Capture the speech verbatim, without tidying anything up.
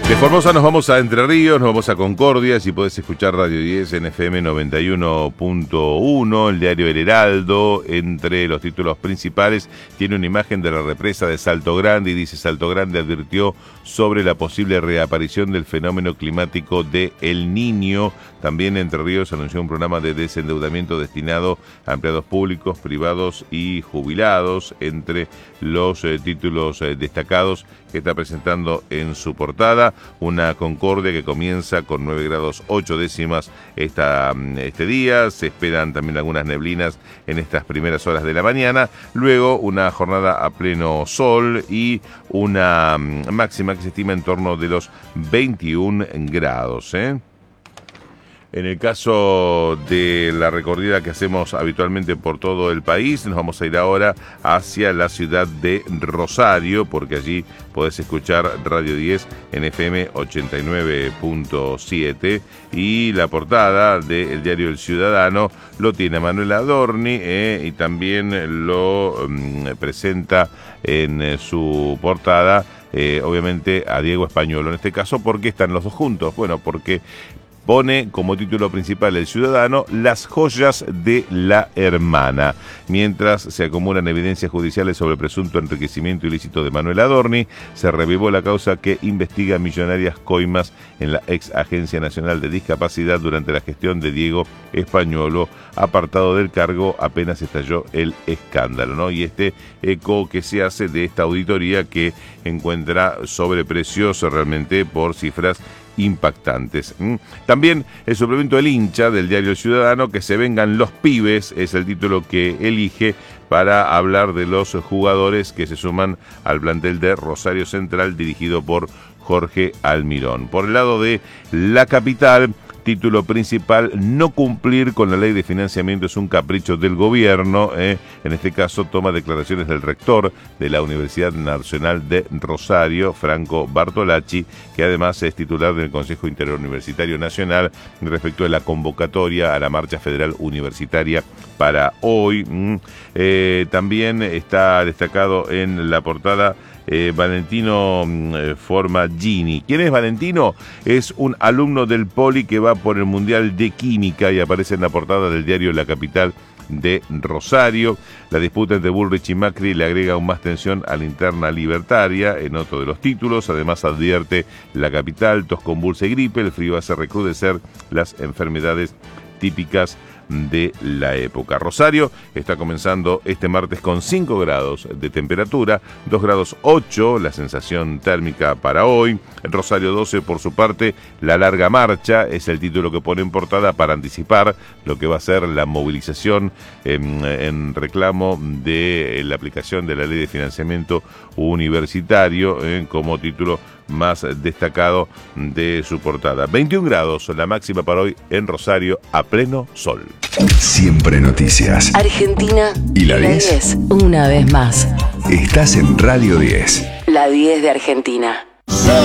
De Formosa nos vamos a Entre Ríos, nos vamos a Concordia. Si podés escuchar Radio diez en F M noventa y uno punto uno, el diario El Heraldo, entre los títulos principales, tiene una imagen de la represa de Salto Grande y dice: Salto Grande advirtió sobre la posible reaparición del fenómeno climático de El Niño. También Entre Ríos anunció un programa de desendeudamiento destinado a empleados públicos, privados y jubilados, entre los eh, títulos eh, destacados que está presentando en su portada. Una Concordia que comienza con nueve grados ocho décimas esta, este día. Se esperan también algunas neblinas en estas primeras horas de la mañana. Luego una jornada a pleno sol y una máxima que se estima en torno de los veintiún grados, ¿eh? En el caso de la recorrida que hacemos habitualmente por todo el país, nos vamos a ir ahora hacia la ciudad de Rosario, porque allí podés escuchar Radio diez en F M ochenta y nueve punto siete, y la portada del diario El Ciudadano lo tiene Manuel Adorni, eh, y también lo um, presenta en eh, su portada, eh, obviamente, a Diego Españolo. En este caso, ¿por qué están los dos juntos? Bueno, porque pone como título principal El Ciudadano: las joyas de la hermana. Mientras se acumulan evidencias judiciales sobre presunto enriquecimiento ilícito de Manuel Adorni, se revivó la causa que investiga millonarias coimas en la ex Agencia Nacional de Discapacidad durante la gestión de Diego Españolo, apartado del cargo apenas estalló el escándalo, ¿no? Y este eco que se hace de esta auditoría que encuentra sobreprecios realmente por cifras impactantes. También el suplemento El Hincha del diario El Ciudadano, que se vengan los pibes, es el título que elige para hablar de los jugadores que se suman al plantel de Rosario Central dirigido por Jorge Almirón. Por el lado de La Capital, título principal: no cumplir con la ley de financiamiento es un capricho del gobierno. Eh. En este caso toma declaraciones del rector de la Universidad Nacional de Rosario, Franco Bartolacci, que además es titular del Consejo Interuniversitario Nacional, respecto de la convocatoria a la marcha federal universitaria para hoy. Mm. Eh, también está destacado en la portada Eh, Valentino eh, Formaggini. ¿Quién es Valentino? Es un alumno del Poli que va por el Mundial de Química y aparece en la portada del diario La Capital de Rosario. La disputa entre Bullrich y Macri le agrega aún más tensión a la interna libertaria, en otro de los títulos. Además advierte La Capital: tos, convulsa y gripe, el frío hace recrudecer las enfermedades típicas de la época. Rosario está comenzando este martes con cinco grados de temperatura, dos grados ocho la sensación térmica para hoy. Rosario doce, por su parte, la larga marcha es el título que pone en portada para anticipar lo que va a ser la movilización en, en reclamo de la aplicación de la ley de financiamiento universitario, eh, como título más destacado de su portada. veintiún grados la máxima para hoy en Rosario a pleno sol. Siempre noticias. Argentina y la diez. Una vez más. Estás en Radio diez. La diez de Argentina.